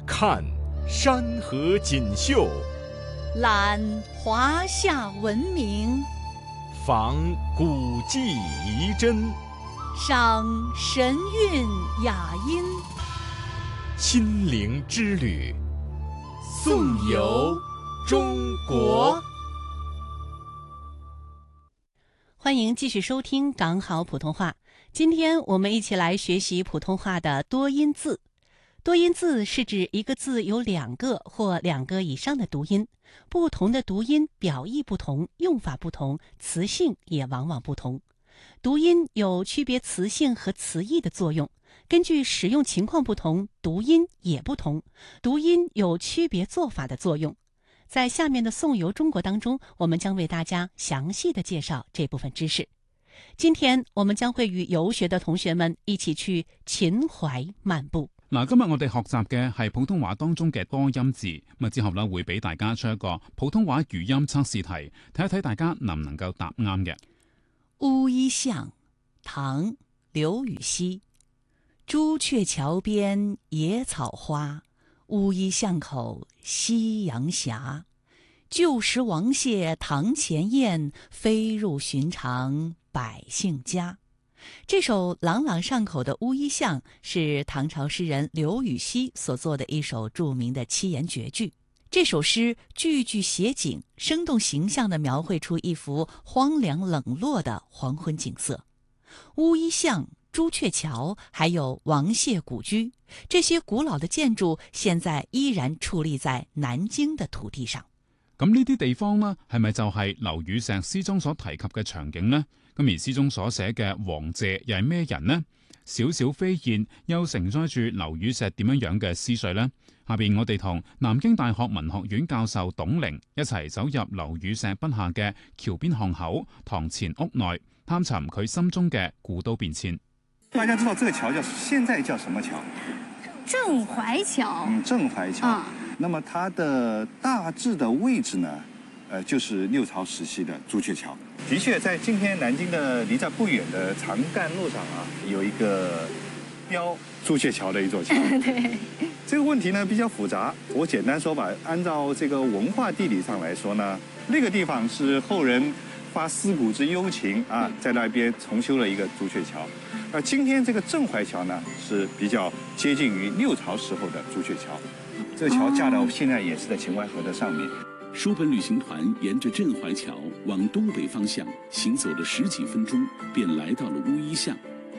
看山河锦绣， 览华夏文明， 访古迹遗珍， 赏神韵雅音， 心灵之旅，颂游中国。 欢迎继续收听港好普通话。今天我们一起来学习普通话的多音字。多音字是指一个字有两个或两个以上的读音，不同的读音表意不同，用法不同，词性也往往不同。读音有区别词性和词义的作用，根据使用情况不同，读音也不同，读音有区别做法的作用。在下面的颂游中国当中，我们将为大家详细的介紹這部分知識。今天我們將會與遊學的同學們一起去秦淮漫步。 嗱，今日我哋學習嘅係普通話當中嘅多音字，咁之後呢會俾大家出一個普通話語音測試題，睇一睇大家能唔能夠答啱嘅。 烏衣巷，唐·劉禹錫。朱雀橋邊野草花，烏衣巷口夕陽斜。舊時王謝堂前燕，飛入尋常百姓家。這首朗朗上口的《烏衣巷》是唐朝詩人劉禹錫所作的一首著名的七言絕句。這首詩句句寫景，生動形象地描繪出一幅荒涼冷落的黃昏景色。烏衣巷、朱雀橋還有王謝古居，這些古老的建築現在依然矗立在南京的土地上。 咁呢啲地方呢，係咪就係劉禹錫詩中所提及嘅場景呢？咁而詩中所寫嘅王謝又係咩人呢？小小飛燕又承載住劉禹錫點樣嘅思緒呢？下邊我哋同南京大學文學院教授董玲一齊走入劉禹錫筆下嘅橋邊巷口、堂前屋內，探尋佢心中嘅古都變遷。 大家知道這個橋現在叫什麼橋？ 鎮淮橋。 鎮淮橋。那麼它的大致的位置呢，就是六朝時期的朱雀橋。的確，在今天南京的離在不遠的長幹路上啊，有一個標朱雀橋的一座橋。 對， 這個問題呢比較複雜，我簡單說吧。按照這個文化地理上來說呢，那個地方是後人發思古之幽情啊，在那邊重修了一個朱雀橋。而今天這個鎮淮橋呢，是比較接近於六朝時候的朱雀橋。這個橋架到現在也是在秦淮河的上面。 書本旅行團沿着鎮淮橋往東北方向行走了十幾分鐘，便來到了烏衣巷。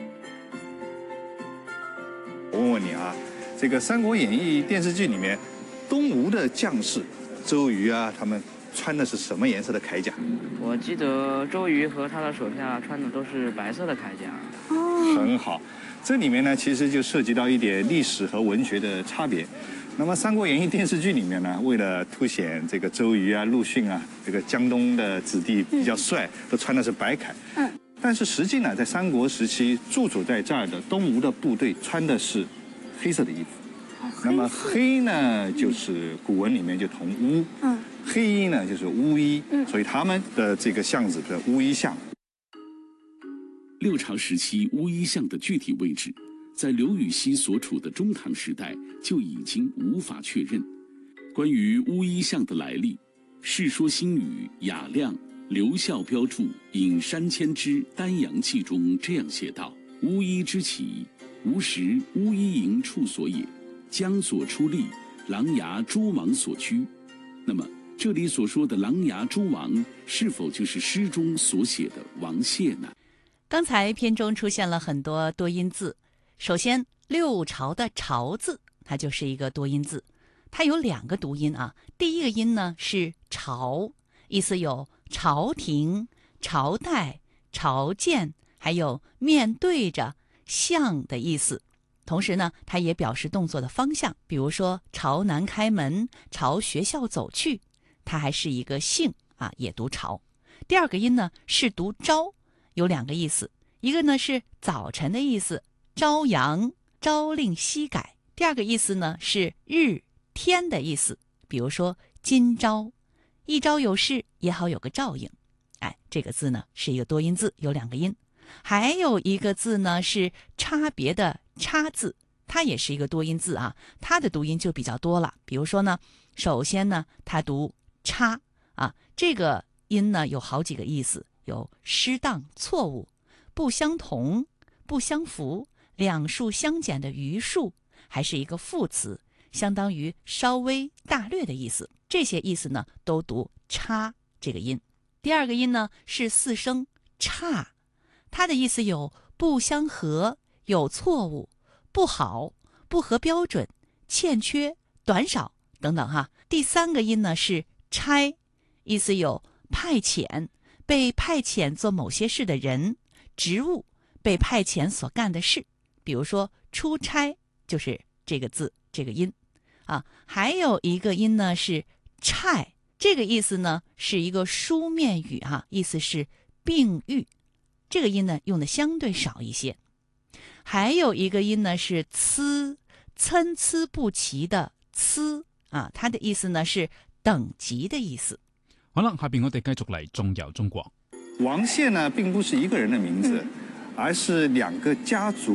我問問你啊，這個《三國演義》電視劇裡面，東吳的將士周瑜啊，他們穿的是什麼顏色的鎧甲？ 我記得周瑜和他的手下穿的都是白色的鎧甲。 哦，很好。這裡面呢，其實就涉及到一點歷史和文學的差別。那麼《三國演義》電視劇裡面呢，為了凸顯這個周瑜啊、陸遜啊，這個江東的子弟比較帥，都穿的是白鎧。但是實際呢，在三國時期駐守在這兒的東吳的部隊穿的是黑色的衣服。那麼黑呢，就是古文裡面就同烏。黑衣呢，就是烏衣。所以他們的這個巷子的烏衣巷。 六朝時期烏衣巷的具體位置，在劉禹錫所處的中唐時代就已經無法確認。關於烏衣巷的來歷，《世說新語·雅量·劉孝標注·引山遷之丹陽記》中這樣寫道：烏衣之起，吾時烏衣營處所也，江左出吏，琅琊諸王所居。那麼這裡所說的琅琊諸王，是否就是詩中所寫的王謝呢？ 剛才篇中出現了很多多音字。首先，六朝的朝字，它就是一個多音字，它有兩個讀音啊。第一個音呢是朝，意思有朝廷、朝代、朝見，還有面對着、向的意思。同時呢，它也表示動作的方向，比如說朝南開門、朝學校走去，它還是一個姓啊，也讀朝。第二個音呢是讀朝，有兩個意思，一個呢是早晨的意思，朝陽，朝令夕改。第二個意思呢是日天的意思，比如說今朝，一朝有事也好有個照應。哎，這個字呢是一個多音字，有兩個音。還有一個字呢是差別的差字， 它也是一个多音字啊，它的读音就比较多了。比如说呢，首先呢，它读差啊，这个音呢有好几个意思，有失当、错误、不相同、不相符、两数相减的余数，还是一个副词，相当于稍微、大略的意思。这些意思呢都读差这个音。第二个音呢是四声差，它的意思有不相合、有错误、不好、不合标准、欠缺、短少等等哈。第三个音呢是差，意思有派遣、被派遣做某些事的人、职务、被派遣所干的事。比如说出差就是这个字这个音啊。还有一个音呢是差，这个意思呢是一个书面语哈，意思是并育，这个音呢用的相对少一些。还有一个音呢是参，参差不齐的参啊，它的意思呢是等级的意思。 好啦，下邊我哋繼續嚟縱遊中國。 王謝呢並不是一個人的名字，而是兩個家族